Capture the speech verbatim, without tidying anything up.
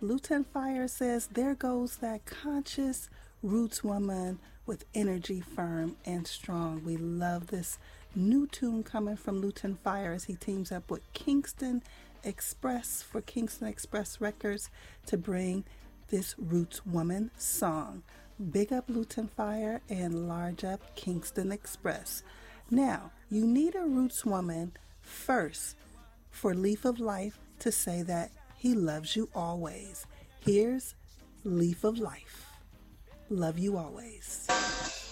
Luton Fire says, there goes that conscious roots woman with energy firm and strong. We love this new tune coming from Luton Fire as he teams up with Kingston Express for Kingston Express Records to bring this roots woman song. Big up Luton Fire and large up Kingston Express. Now, you need a roots woman first for Leaf of Life to say that he loves you always. Here's Leaf of Life. Love you always.